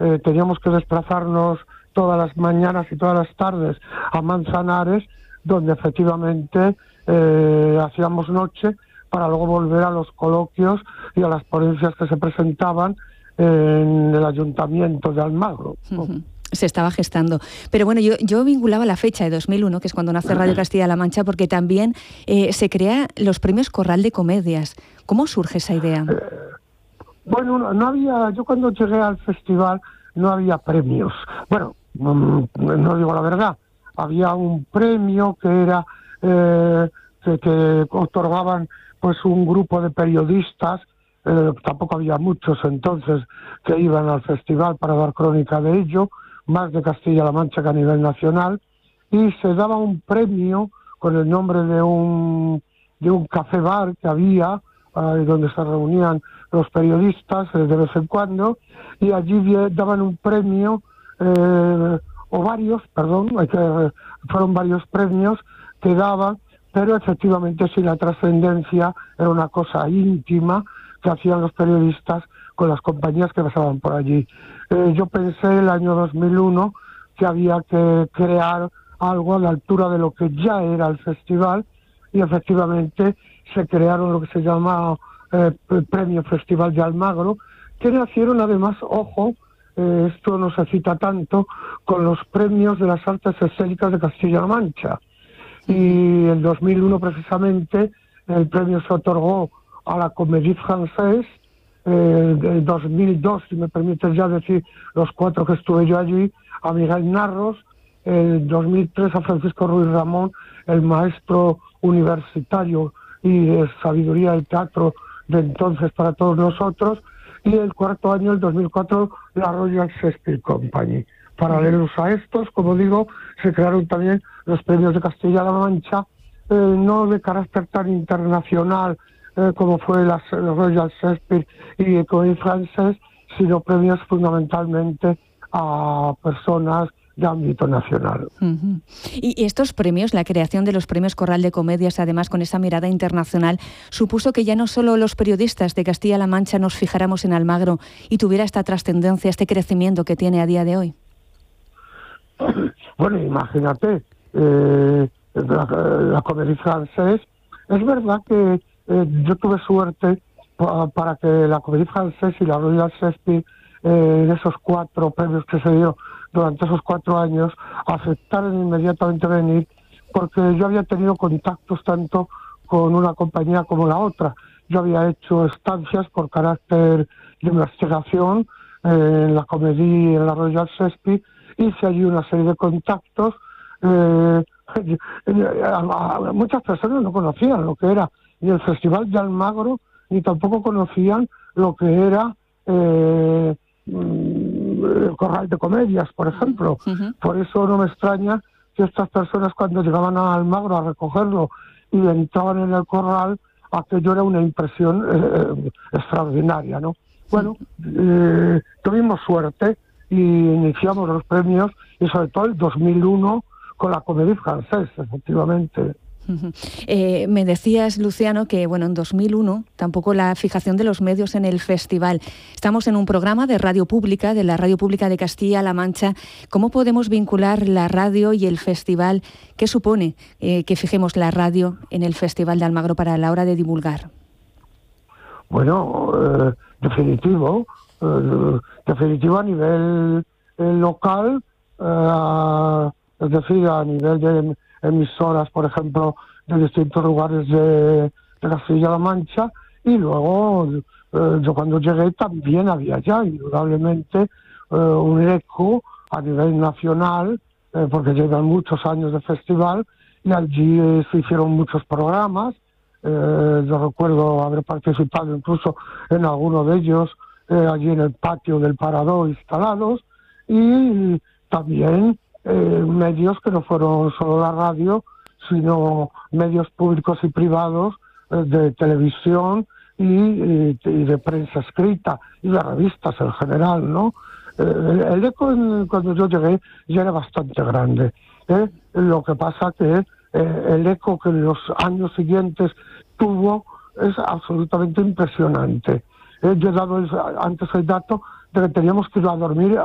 teníamos que desplazarnos todas las mañanas y todas las tardes a Manzanares, donde efectivamente hacíamos noche para luego volver a los coloquios y a las ponencias que se presentaban en el Ayuntamiento de Almagro, ¿no? Se estaba gestando. Pero bueno, yo vinculaba la fecha de 2001, que es cuando nace Radio Castilla-La Mancha, porque también se crea los premios Corral de Comedias. ¿Cómo surge esa idea? Bueno, no había, yo cuando llegué al festival no había premios. Bueno, no digo la verdad, había un premio que era que otorgaban pues un grupo de periodistas, tampoco había muchos entonces que iban al festival para dar crónica de ello, más de Castilla-La Mancha que a nivel nacional, y se daba un premio con el nombre de un café bar que había, donde se reunían los periodistas de vez en cuando, y allí daban un premio, o varios, perdón, fueron varios premios que daban, pero efectivamente sin la trascendencia, era una cosa íntima que hacían los periodistas con las compañías que pasaban por allí. Yo pensé el año 2001 que había que crear algo a la altura de lo que ya era el festival, y efectivamente se crearon lo que se llama Premio Festival de Almagro, que nacieron además, ojo, esto no se cita tanto, con los premios de las artes escénicas de Castilla-La Mancha. Y en 2001 precisamente el premio se otorgó a la Comédie Française, en 2002, si me permites ya decir los 4 que estuve yo allí, a Miguel Narros, en 2003 a Francisco Ruiz Ramón, el maestro universitario y de sabiduría del teatro de entonces para todos nosotros, y el 4º año, el 2004, la Royal Shakespeare Company. Paralelos a estos, como digo, se crearon también los premios de Castilla-La Mancha, no de carácter tan internacional como fue la Royal Shakespeare y el Comédie Française, sino premios fundamentalmente a personas de ámbito nacional. Y estos premios, la creación de los premios Corral de Comedias, además con esa mirada internacional, supuso que ya no solo los periodistas de Castilla-La Mancha nos fijáramos en Almagro y tuviera esta trascendencia, este crecimiento que tiene a día de hoy. Bueno, imagínate, la Comédie Française, es verdad que yo tuve suerte para que la Comédie Française y la Royal Shakespeare, en esos 4 premios que se dio durante esos 4 años, aceptaron inmediatamente venir, porque yo había tenido contactos tanto con una compañía como la otra. Yo había hecho estancias por carácter de investigación en la Comédie y en la Royal Shakespeare, hice allí una serie de contactos. Muchas personas no conocían lo que era ni el Festival de Almagro, ni tampoco conocían lo que era el Corral de Comedias, por ejemplo. Por eso no me extraña que estas personas, cuando llegaban a Almagro a recogerlo y entraban en el corral, aquello era una impresión extraordinaria, ¿no? Bueno, tuvimos suerte y iniciamos los premios, y sobre todo el 2001 con la Comédie Française, efectivamente. Me decías, Luciano, que bueno, en 2001 tampoco la fijación de los medios en el festival. Estamos en un programa de radio pública, de la Radio Pública de Castilla-La Mancha. ¿Cómo podemos vincular la radio y el festival? ¿Qué supone que fijemos la radio en el Festival de Almagro para la hora de divulgar? Bueno, definitivo a nivel local, es decir, a nivel de emisoras, por ejemplo, de distintos lugares de Castilla-La Mancha, y luego yo cuando llegué también había ya indudablemente un eco a nivel nacional, porque llevan muchos años de festival, y allí se hicieron muchos programas. Yo recuerdo haber participado incluso en alguno de ellos allí en el patio del Parador instalados, y también medios que no fueron solo la radio, sino medios públicos y privados de televisión y de prensa escrita y de revistas en general, ¿no? El eco cuando yo llegué ya era bastante grande. Lo que pasa que el eco que en los años siguientes tuvo es absolutamente impresionante. Yo he dado antes el dato de que teníamos que ir a dormir